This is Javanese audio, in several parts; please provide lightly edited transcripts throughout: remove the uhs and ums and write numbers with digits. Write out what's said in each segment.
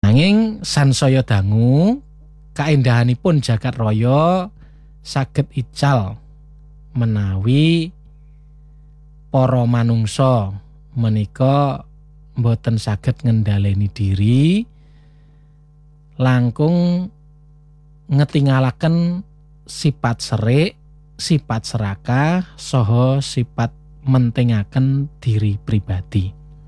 Nanging sansaya dangu kaendahanipun jagat raya saged ical menawi para manungsa menika boten saged ngendhaleni diri langkung ngetingalaken sifat serik, sifat serakah, saha sifat mentingaken diri pribadi.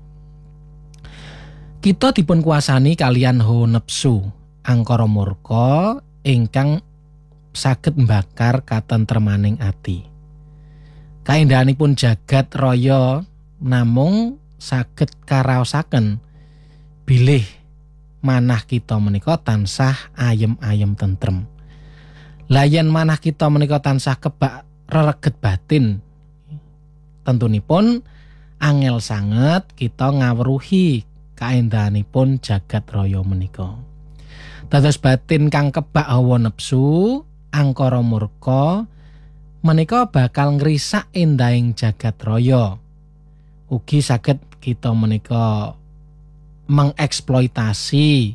Kita dipun kuasani kalian hawa nepsu, angkara murka ingkang saged mbakar katentremaning ati. Kaendahanipun jagat raya namung saged karaosaken bilih manah kita menika tansah ayem-ayem tentrem. Lah yen manah kita menika tansah kebak rereget batin, tentunipun angel sanget kita ngawruhi kaendahanipun jagat raya menika. Dados batin kang kebak hawa nepsu, angkara murka menika bakal ngrisak endahing jagat raya. Ugi saged kita menika mengeksploitasi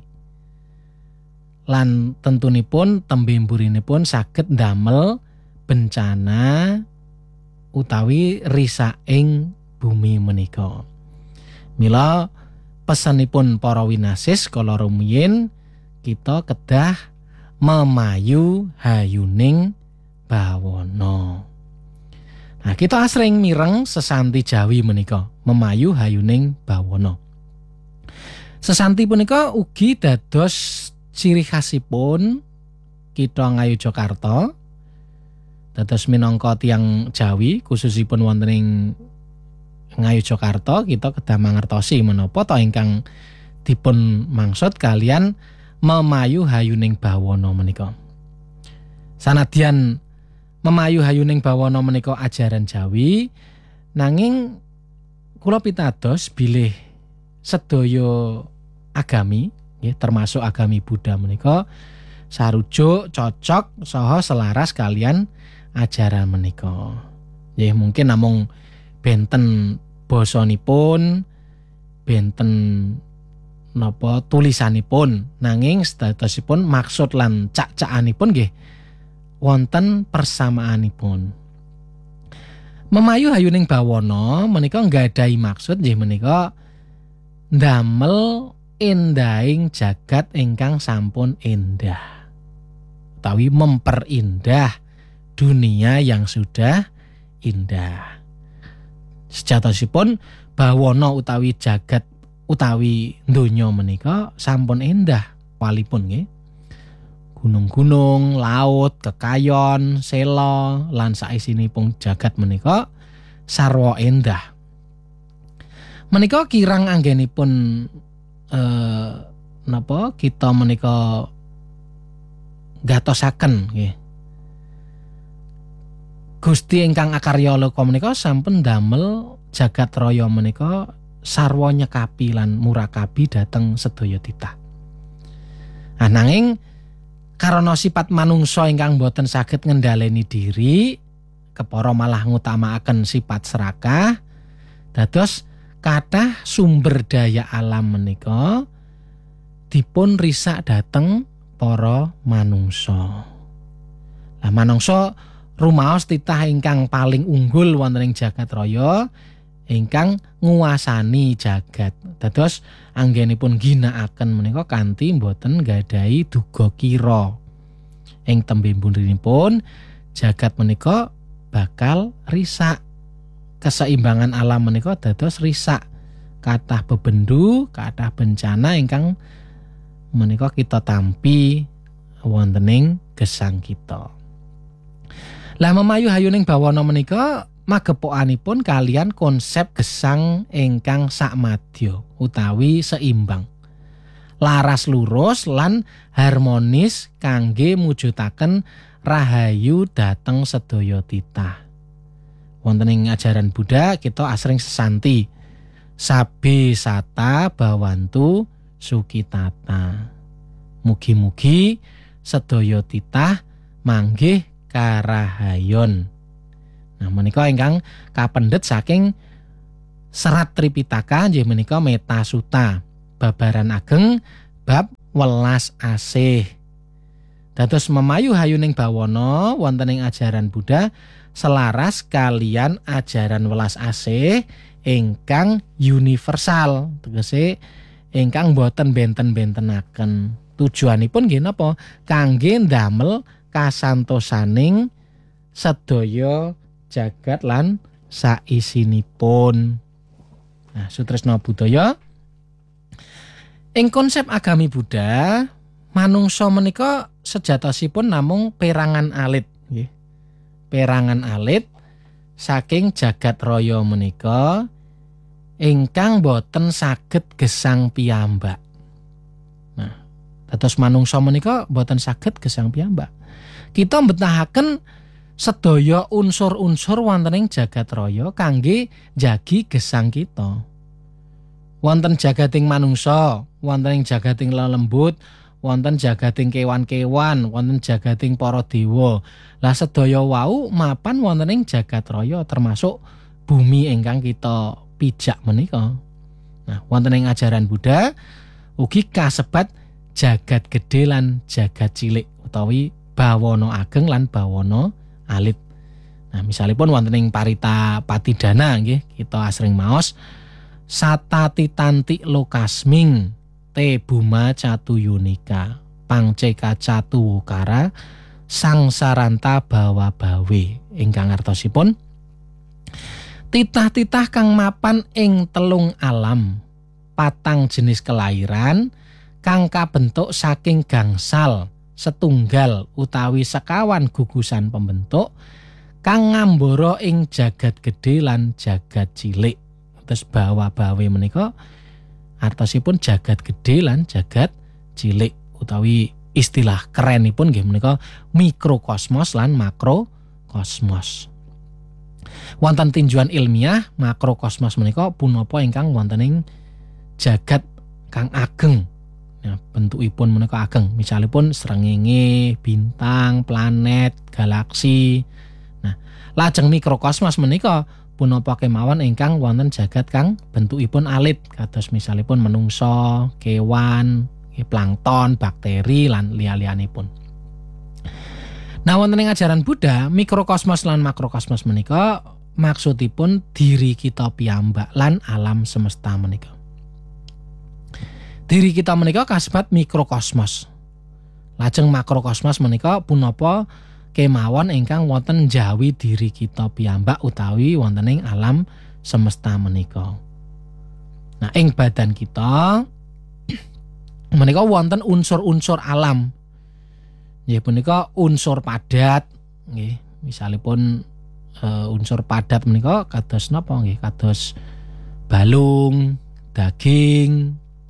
lan tentunipun tembe mburinipun saged ndamel bencana utawi risaking bumi menika. Mila pesanipun para winasis kala rumiyin kita kedah memayu hayuning bawana. Nah, kita asring mireng sesanti Jawi menika memayu hayuning bawana. Sesanti punika ugi dados ciri khasipun kita Ngayogyakarta. Dados minangka tiyang Jawi khususipun wonten ing Ngayogyakarta kita kedah mangertosi menapa ta ingkang dipun maksud kalian memayu hayuning bawana menika. Sanadyan memayu hayuning bawana menika ajaran Jawi, nanging kula pitados bilih sedaya agami, ya, termasuk agami Buddha menika sarujuk, cocok, saha selaras kalian ajaran menika. Ya mungkin namung benten basanipun, benten napa tulisanipun, nanging sedasipun maksud lan cak-cakanipun nggih wonten persamaanipun. Memayu hayuning bawana menika nggadahi maksud nggih menika ndamel endahing jagat ingkang sampun endah, utawi memperindah dunia yang sudah indah. Sejatosipun bawana utawi jagat utawi donya menika sampun endah walipun nggih. Gunung-gunung, laut, kekayon, sela lan saisinipun jagat menika sarwa endah. Menika kirang anggenipun napa kita menika gatosaken nggih. Gusti ingkang akarya loka menika sampun damel jagat raya menika sarwa nyekapi lan murakabi dhateng sedaya titah. Nanging karana sifat manungsa ingkang boten saged ngendhaleni diri, kepara malah ngutamakaken sifat serakah, dados kathah sumber daya alam menika dipun risak dhateng para manungsa. Lah manungsa rumaos titah ingkang paling unggul wonten ing jagat raya ingkang nguasani jagat. Dados anggenipun ginakaken menika kanthi boten nggadahi duga kira. Ing tembe mburinipun jagat menika bakal risak. Keseimbangan alam menika dados risak. Kathah bebendu, kathah bencana ingkang menika kita tampi wonten ing gesang kita. Lah memayu hayuning bawana menika magepokanipun kalian konsep gesang ingkang sakmadya utawi seimbang, laras lurus lan harmonis kangge mujudaken rahayu dhateng sedaya titah. Wonten ing ajaran Buddha kita asring sesanti sabe sata bawantu sukitata. Mugi-mugi sedaya titah manggih karahayon. Nah menika ingkang kapendhet saking serat Tripitaka nggih menika Meta Sutta, babaran ageng bab welas asih. Dados memayu hayuning bawana wonten ing ajaran Buddha selaras kalian ajaran welas asih ingkang universal, tegese ingkang boten benten-bentenaken. Tujuanipun nggih napa? Kangge ndamel kasantosaning sedaya jagat lan saisinipun. Nah, sutresna budaya ing konsep agami Buddha, manungsa menika sejatosipun namung perangan alit nggih. Perangan alit saking jagat raya menika ingkang boten saged gesang piyambak. Nah, dados manungsa menika boten saged gesang piyambak. Kita mbetahaken sedaya unsur-unsur wonten ing jagat raya kangge jagi gesang kita. Wonten jagating manungsa, wonten ing jagating lelembut, wonten jagating kewan-kewan, wonten jagating para dewa. Lah sedaya wau mapan wonten ing jagat raya termasuk bumi ingkang kita pijak menika. Nah, wonten ing ajaran Buddha ugi kasebat jagat gedhe lan jagat cilik utawi bawana ageng lan bawana alit. Nah, misalipun wonten ing parita patidana nggih kita asring maos satatitanti lokasming te buma catu yunika pangceka catu wukara sangsaranta bawa bawe ingkang artosipun titah-titah kang mapan ing telung alam patang jenis kelairan kang kabentuk saking gangsal setunggal utawi sekawan gugusan pembentuk kang ngambara ing jagat gedhe lan jagat cilik. Terus bawa-bawe menika artosipun jagat gedhe lan jagat cilik utawi istilah kerenipun nggih menika mikrokosmos lan makrokosmos. Wonten tinjuan ilmiah makrokosmos menika punapa ingkang wonten ing jagat kang ageng. Ya, bentukipun menika ageng. Misalipun srengenge, bintang, planet, galaksi. Nah, lajeng mikrokosmos menika punapa kemawon ingkang wonten jagat kang bentukipun alit kados misalipun menungsa, kewan, plankton, bakteri lan liya-liyanipun. Nah, wonten ing ajaran Buddha, mikrokosmos lan makrokosmos menika maksudipun diri kita piyambak lan alam semesta menika. Diri kita menika kasebat mikrokosmos. Lajeng makrokosmos menika punapa kemawon ingkang wonten njawi diri kita piyambak utawi wonten ing alam semesta menika. Nah, ing badan kita menika wonten unsur-unsur alam. Nggih punika unsur padat nggih. Misalipun unsur padat menika kados napa nggih? Kados balung, daging,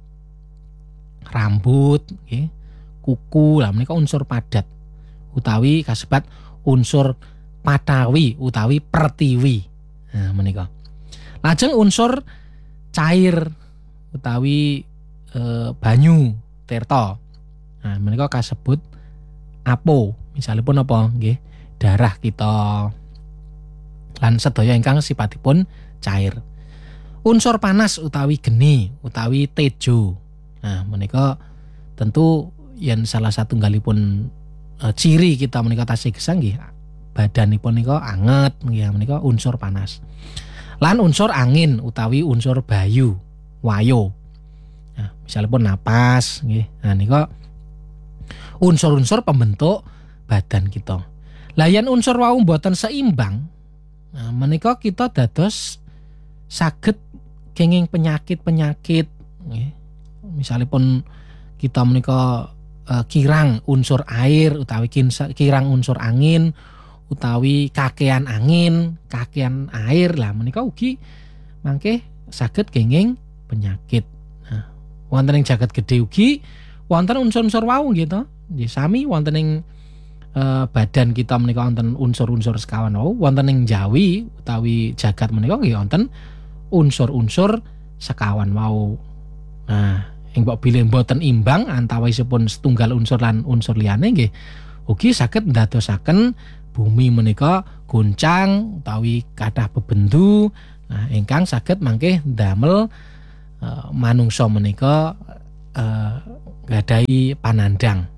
rambut nggih, kuku. Lah menika unsur padat utawi kasebat unsur patawi utawi pertiwi. Nah, menika. Lajeng unsur cair utawi banyu tirta. Nah, menika kasebut apo. Misalipun apa nggih? Darah kita. Lan sedaya ingkang sipatipun cair. Unsur panas utawi geni utawi tejo. Nah, menika tentu yen salah satunggalipun ciri kita menika tasih gesang nggih badanipun nika anget nggih menika unsur panas. Lan unsur angin utawi unsur bayu, wayo. Nah, misalipun napas nggih. Nah, nika unsur-unsur pembentuk badan kita. Lah yen unsur wau mboten seimbang, nah menika kita dados saged kenging penyakit-penyakit nggih. Misalipun kita menika kirang unsur air utawi kirang unsur angin utawi kakean angin, kakean air lah menika ugi mangke saged kenging penyakit. Nah, wonten ing jagat gedhe ugi wonten unsur-unsur wau nggih to. Nggih sami wonten ing badan kita menika wonten unsur-unsur sekawan wau, wonten ing jawi utawi jagat menika nggih wonten unsur-unsur sekawan wau. Nah, ing bilih mboten imbang antawisipun setunggal unsur lan unsur liyane nggih ugi saged ndadosaken bumi menika goncang utawi kathah bebendu. Nah, ingkang saged mangke ndamel manungsa menika nggadahi panandang.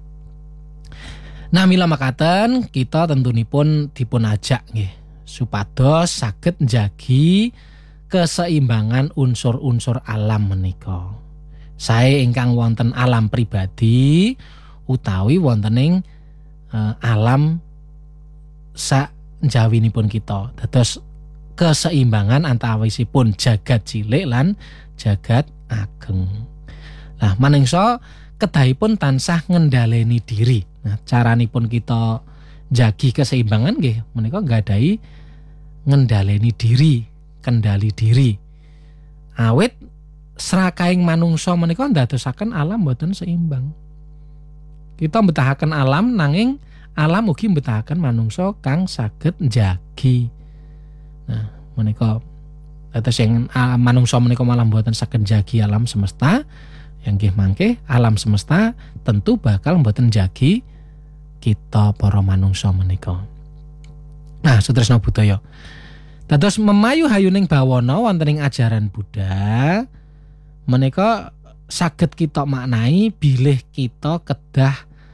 Nah mila makaten kita tentunipun dipun ajak nggih supados saged njagi keseimbangan unsur-unsur alam menika. Sae ingkang wonten alam pribadi utawi wontening alam sak njawinipun kita. Dados keseimbangan antawisipun jagat cilik lan jagat ageng. Lah manungsa kedahipun tansah ngendhaleni diri. Nah, caranipun kita jagi keseimbangan nggih menika nggadahi ngendhaleni diri, kendali diri. Awit srakaing manungsa menika ndadosaken alam boten seimbang. Kita mbetahaken alam nanging alam ugi mbetahaken manungsa kang saged njagi. Nah, menika dados ing manungsa menika malah boten saged njagi alam semesta. Yang nggih mangke alam semesta tentu bakal mboten njagi kita para manungsa menika. Nah, sutresna budaya. Dados memayu hayuning bawana wonten ing ajaran Buddha menika saged kita maknai bilih kita kedah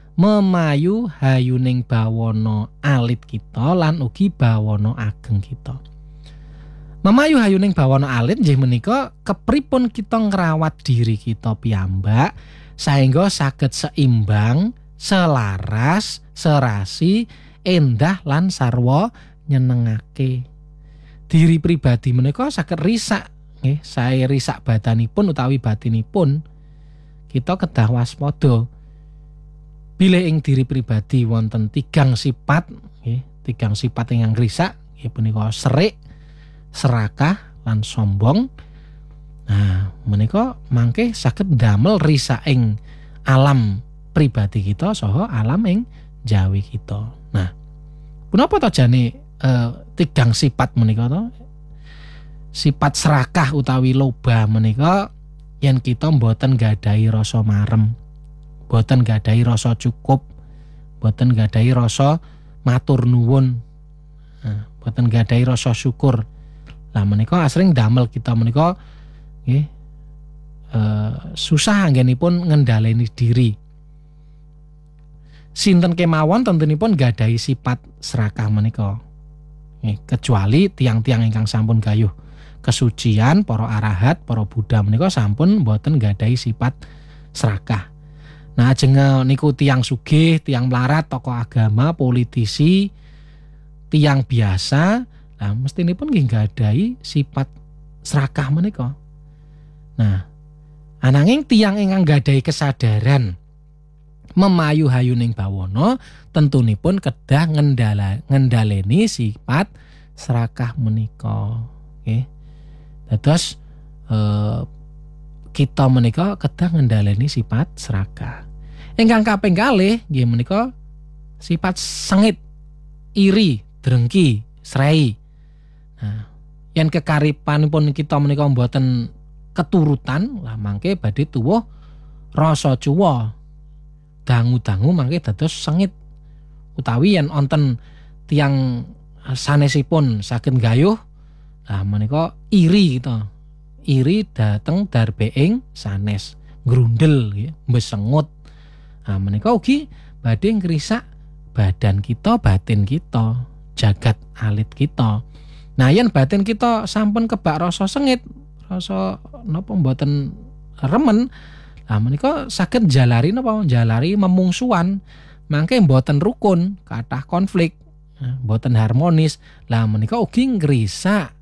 memayu hayuning bawana alit kita lan ugi bawana ageng kita. Memayu hayuning bawana alit nggih menika kepripun kita ngrawat diri kita piyambak saengga saged seimbang, selaras, serasi, endah lan sarwa nyenengake. Diri pribadi menika saged risak nggih, sae risak badanipun utawi batinipun kita kedah waspada. Bilih ing diri pribadi wonten tigang sifat nggih, tigang sifat ingkang risak nggih punika serik, serakah lan sombong. Nah, menika mangke saged damel risaking alam pribadi kita saha alam ing jawi kita. Nah, punapa to jane tigang sifat menika to? Sifat serakah utawi loba menika yen kita mboten gadahi rasa marem, mboten gadahi rasa cukup, mboten gadahi rasa matur nuwun, mboten gadahi rasa syukur. Lah menika asring damel kita menika nggih susah anggenipun ngendhaleni diri. Sinten kemawon tentunipun gadahi sifat serakah menika. Kecuali tiang-tiang ingkang sampun gayuh kesucian, para arahat, para Buddha menika sampun mboten gadahi sifat serakah. Nah, ajeng niku tiang sugih, tiang melarat, tokoh agama, politisi, tiang biasa, nah mestinipun nggih gadahi sifat serakah menika. Nah, ananging tiang ingkang gadahi kesadaran memayu hayuning bawana tentunipun kedah ngendhaleni sifat serakah menika. Nggih. Dados kita menika kedah ngendhaleni sifat serakah. Ingkang kaping kalih nggih menika sifat sengit, iri, drengki, srei. Nah, yen kekaripanipun kita menika mboten keturutan, lah mangke badhe tuwuh rasa cuwa. Dangu-dangu mangke dados sengit. Utawi yen wonten tiyang sanesipun saged gayuh, lah menika iri kita. Iri dateng darbeing sanes, grundel nggih, mbesengut. Nah menika ugi badhe ngrisak badan kita, batin kita, jagat alit kita. Nah yen batin kita sampun kebak rasa sengit, rasa napa mboten remen, lah menika saged jalari napa? Jalari memungsuhan. Mangke mboten rukun, kathah konflik, mboten harmonis. Lah menika ugi ngrisak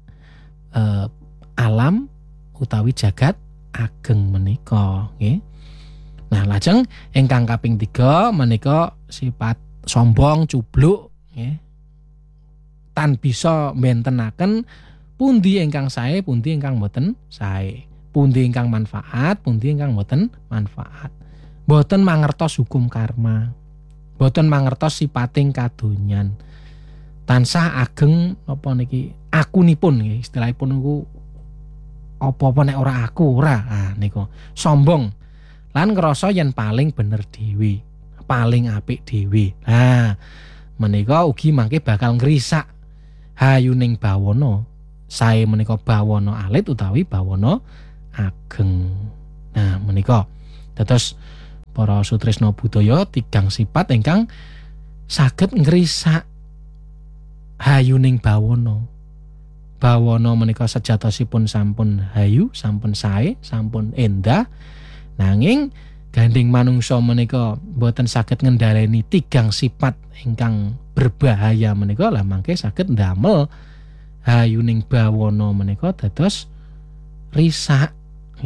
alam utawi jagat ageng menika nggih. Nah, lajeng ingkang kaping 3 menika sifat sombong, cubluk nggih. Tan bisa mbentenaken pundi ingkang sae, pundi ingkang mboten sae. Pundi ingkang manfaat, pundi ingkang mboten manfaat. Mboten mangertos hukum karma. Mboten mangertos sipating kadonyan. Tansah ageng apa niki akunipun nggih, istilahipun niku apa-apa nek ora aku ora. Ah niku sombong. Lan ngrasa yen paling bener dhewe, paling apik dhewe. Nah, menika ugi mangke bakal ngrisak hayuning bawana. Sae menika bawana alit utawi bawana ageng. Nah, menika Dados para sutresna budaya tigang sipat ingkang saged ngrisak hayuning bawana. Bawana menika sejatosipun sampun hayu, sampun sae, sampun endah, nanging gandeng manungsa menika boten saged ngendhaleni tigang sipat ingkang berbahaya menika, lah mangke saged ndamel hayuning bawana menika dados risak.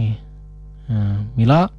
Mila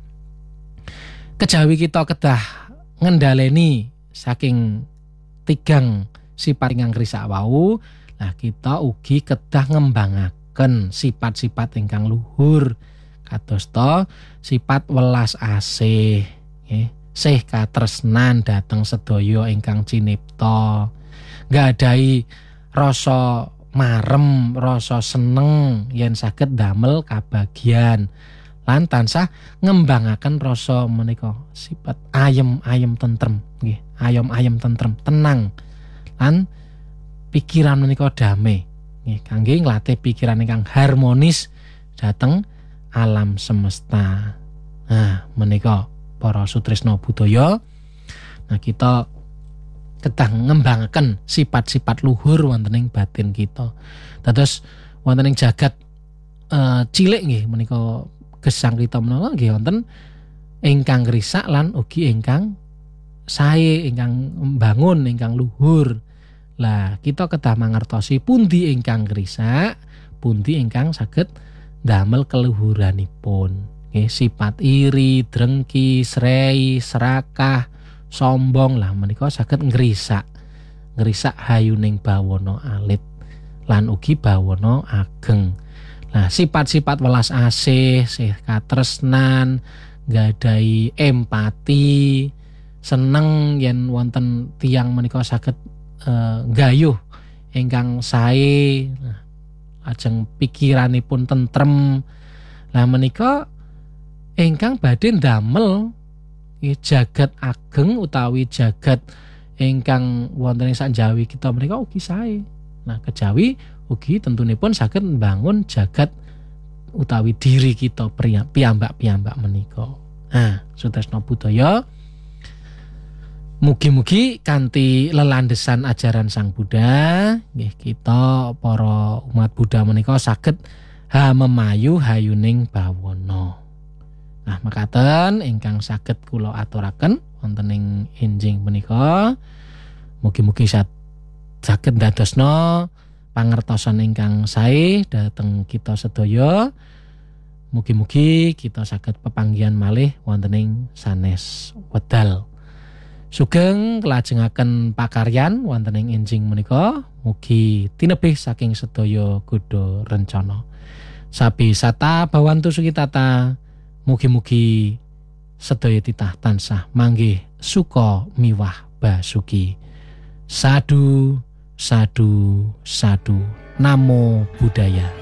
kejawi kita kedah ngendhaleni saking tigang sifat ingkang risak wau, lah kita ugi kedah ngembangaken sifat-sifat ingkang luhur kadosta sifat welas asih, sih katresnan dhateng sedaya ingkang cinipta, nggadahi rasa marem, rasa seneng yen saged damel kabagyan, lan tansah ngembangaken rasa menika sifat ayem-ayem tentrem, nggih, ayem-ayem tentrem, tenang, lan pikiran menika damai, nggih, kangge nglatih pikiran ingkang harmonis dhateng alam semesta. Nah, menika para sutresna budaya. Nah, kita kedah ngembangaken sifat-sifat luhur wonten ing batin kita. Dados wonten ing jagat cilik nggih menika gesang kita menawa nggih wonten ingkang risak lan ugi ingkang sae, ingkang mbangun, ingkang luhur. Lah kita kedah mangertosi pundi ingkang risak, pundi ingkang saged damel keluhuranipun. Sifat iri, drengki, srei, serakah, sombong, lah menika saged ngrisak hayuning bawana alit lan ugi bawana ageng. Lah sifat-sifat welas asih, sih katresnan, nggadahi empati, seneng yen wonten tiyang menika saged nggayuh ingkang sae, ajeng pikiranipun tentrem. Lah menika ingkang badhe ndamel jagat ageng utawi jagat ingkang wonten ing sanjawi kita menika ugi sae. Nah, kejawi ugi tentunipun saged mbangun jagat utawi diri kita piyambak-piyambak menika. Nah, sutresna budaya, mugi-mugi kanthi lelandhesan ajaran Sang Buddha, nggih, kita para umat Buddha menika saged memayu hayuning bawana. Nah, makaten ingkang saged kula aturaken wonten ing enjing menika. Mugi-mugi saged ndadosna pangertosan ingkang sae dhateng kita sedaya. Mugi-mugi kita saged pepanggihan malih wonten ing sanes wedal. Sugeng kelajengaken pakaryan wonten ing enjing menika, mugi tinebih saking sedaya kudu rencana. Sabi sata bawantu sukitata, mugi-mugi sedaya titah tansah manggih suka miwah basuki. Sadu, sadu, sadu. Namo Buddhaya.